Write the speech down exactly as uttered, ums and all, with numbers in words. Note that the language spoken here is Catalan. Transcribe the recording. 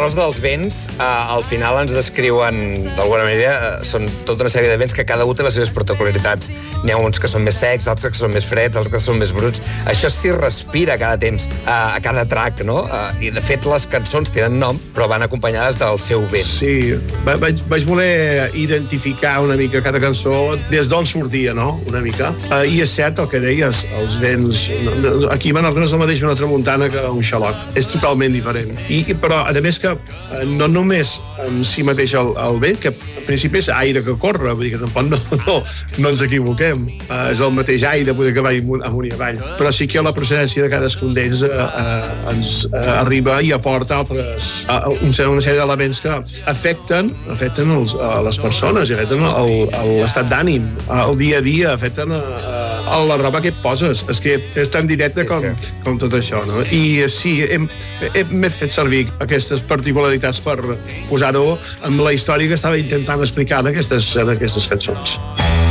rosa dels vents, eh, al final ens descriuen, d'alguna manera, eh, són tota una sèrie de vents que cada un té les seves particularitats. N'hi ha uns que són més secs, altres que són més freds, altres que són més bruts. Això s'hi respira cada temps, eh, a cada track, no? Eh, I, de fet, les cançons tenen nom, però van acompanyades del seu vent. Sí, vaig, vaig voler identificar una mica cada cançó des d'on sortia, no?, una mica. Eh, I és cert el que deies, els vents... Aquí a Menorca no és el mateix una tramuntana que un xaloc. És totalment diferent. I, però, a més que eh, no només en si mateix el, el vent, que en principi és aire que corre, vull dir que tampoc no, no, no ens equivoquem. Eh, és el mateix aire poder que va amunt i avall. Però sí que la procedència de cadascun d'ells eh, eh, ens eh, arriba i aporta altres, eh, una sèrie d'elements que afecten, afecten els, eh, les persones, i afecten l'estat d'ànim, el dia a dia, afecten eh, a la roba que et poses. És que és tan directe com, com tot això, no? I sí, hem, hem fet servir aquestes particularitats per posar-ho amb la història que estava intentant explicar d'aquestes, d'aquestes cançons.